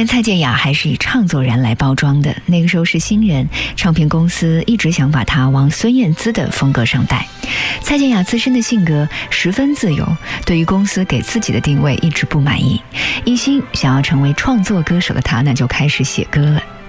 年蔡健雅还是以唱作人来包装的，那个时候是新人，唱片公司一直想把她往孙燕姿的风格上带。蔡健雅自身的性格十分自由，对于公司给自己的定位一直不满意，一心想要成为创作歌手的她，那就开始写歌了。